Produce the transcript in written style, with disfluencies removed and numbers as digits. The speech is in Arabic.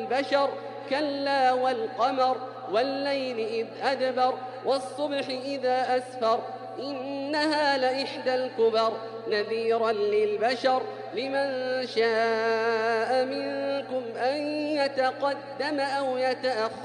للبشر كلا والقمر والليل إذ أدبر والصبح إذا أسفر إنها لإحدى الكبر نذيرا للبشر لمن شاء منكم أن يتقدم أو يتأخر